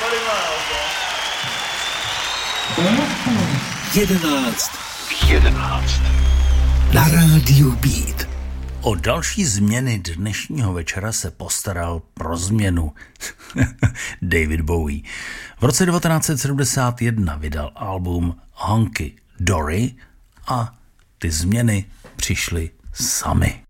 11 na rádiu Beat. O další změny dnešního večera se postaral pro změnu David Bowie. V roce 1971 vydal album Hunky Dory a ty změny přišly samy.